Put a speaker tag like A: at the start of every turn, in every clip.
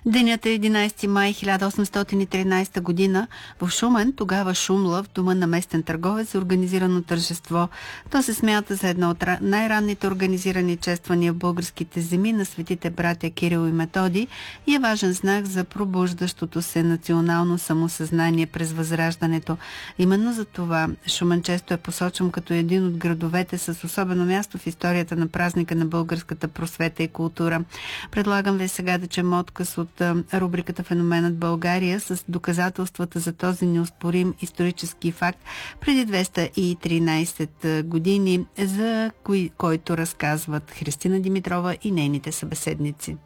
A: Денят е 11 май 1813 година. В Шумен, тогава Шумла, в дома на местен търговец, е организирано тържество. То се смята за едно от най-ранните организирани чествания в българските земи на светите братя Кирил и Методий и е важен знак за пробуждащото се национално самосъзнание през Възраждането. Именно за това Шумен често е посочен като един от градовете с особено място в историята на празника на българската просвета и култура. Предлагам ви сега да чуем откъс от рубриката Феноменът България с доказателствата за този неоспорим исторически факт преди 213 години, за който разказват Христина Димитрова и нейните събеседници.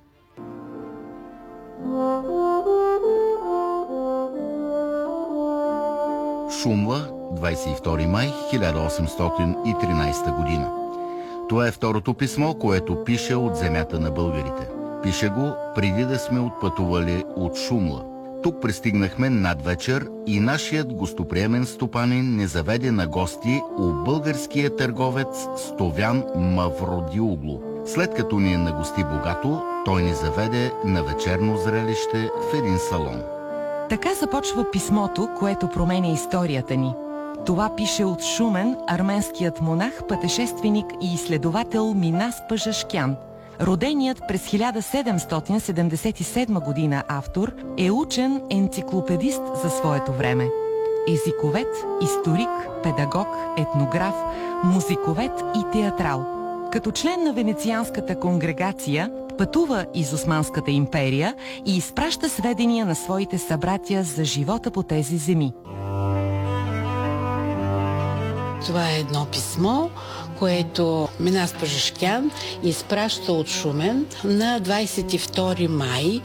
B: Шумла, 22 май 1813 година. Това е второто писмо, което пише от земята на българите. Пише го преди да сме отпътували от Шумла. Тук пристигнахме надвечер и нашият гостоприемен стопанин не заведе на гости у българския търговец Стовян Мавродиоглу. След като ни нагости богато, той ни заведе на вечерно зрелище в един салон.
C: Така започва писмото, което променя историята ни. Това пише от Шумен арменският монах, пътешественик и изследовател Минас Пажашкян. Роденият през 1777 година автор е учен енциклопедист за своето време. Езиковед, историк, педагог, етнограф, музиковед и театрал. Като член на Венецианската конгрегация пътува из Османската империя и изпраща сведения на своите събратя за живота по тези земи.
D: Това е едно писмо, което Минас Пажашкян изпраща от Шумен на 22 май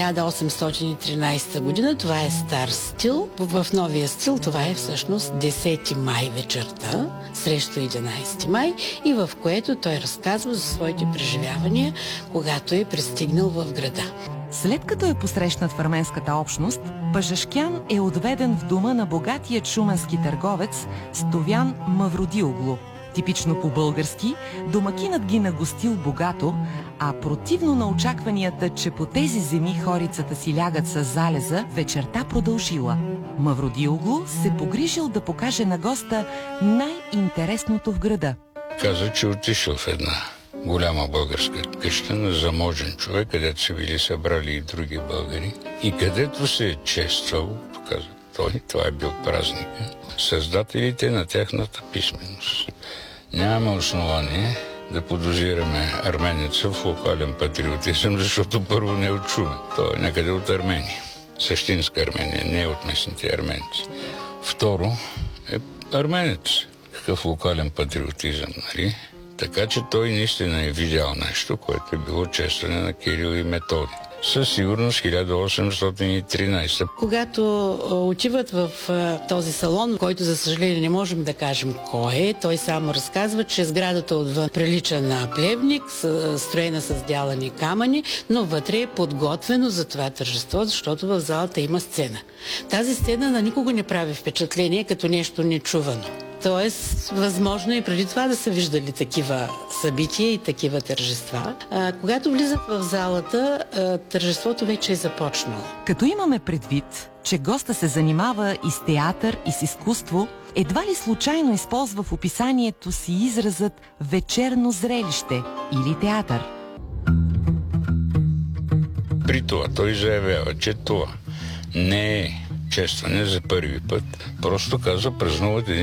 D: 1813 година. Това е стар стил. В новия стил това е всъщност 10 май вечерта, срещу 11 май, и в което той разказва за своите преживявания, когато е пристигнал в града.
C: След като е посрещнат в арменската общност, Пажашкян е отведен в дома на богатият шуменски търговец Стовян Мавродиоглу. Типично по-български, домакинът ги нагостил богато, а противно на очакванията, че по тези земи хорицата си лягат с залеза, вечерта продължила. Мавродиоглу се погрижил да покаже на госта най-интересното в града.
E: Каза, че отишъл в една голяма българска къща на заможен човек, където се били събрали и други българи, и където се е чествал, каза той, това е бил празника, създателите на тяхната писменост. Нямаме основание да подозираме арменеца в локален патриотизъм, защото първо не е от Шумен. Той е някъде от Армения. Същинска Армения, не е от местните арменци. Второ, е арменец. Какъв локален патриотизъм, нали? Така че той наистина е видял нещо, което е било честване на Кирил и Методий. Със сигурност 1813.
D: Когато отиват в този салон, който за съжаление не можем да кажем кой е, той само разказва, че сградата отвън прилича на плевник, строена с дялани камъни, но вътре е подготвено за това тържество, защото в залата има сцена. Тази сцена на никого не прави впечатление като нещо нечувано. Тоест, възможно и преди това да са виждали такива събития и такива тържества. Когато влизат в залата, тържеството вече е започнало.
C: Като имаме предвид, че госта се занимава и с театър, и с изкуство, едва ли случайно използва в описанието си изразът вечерно зрелище или театър.
E: При това той заявява, че това не е честване за първи път. Просто казва, празнуват един